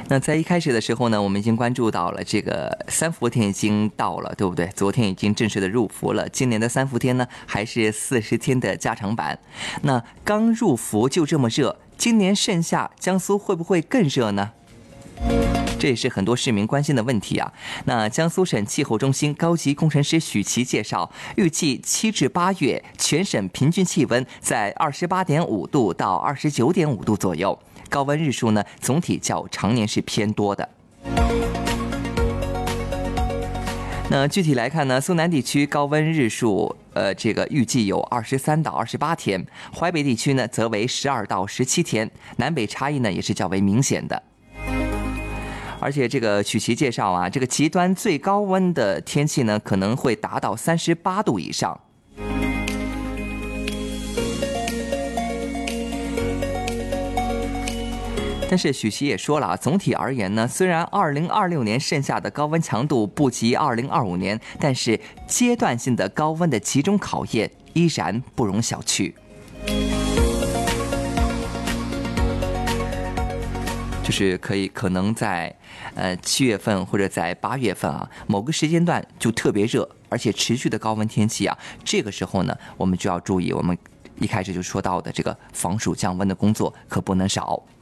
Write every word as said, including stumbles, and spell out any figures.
那在一开始的时候呢，我们已经关注到了这个三伏天已经到了，对不对？昨天已经正式的入伏了。今年的三伏天呢，还是四十天的加长版。那刚入伏就这么热，今年盛夏江苏会不会更热呢？这也是很多市民关心的问题啊。那江苏省气候中心高级工程师许琪介绍，预计七至八月全省平均气温在二十八点五度到二十九点五度左右，高温日数呢总体较常年是偏多的。那具体来看呢，苏南地区高温日数，呃，这个预计有二十三到二十八天，淮北地区呢则为十二到十七天，南北差异呢也是较为明显的。而且这个许琪介绍啊，这个极端最高温的天气呢，可能会达到三十八度以上。但是许琪也说了啊，总体而言呢，虽然二零二六年盛夏的高温强度不及二零二五年，但是阶段性的高温的集中考验依然不容小觑。就是可以可能在呃七月份或者在八月份啊，某个时间段就特别热，而且持续的高温天气啊，这个时候呢，我们就要注意我们一开始就说到的这个防暑降温的工作可不能少。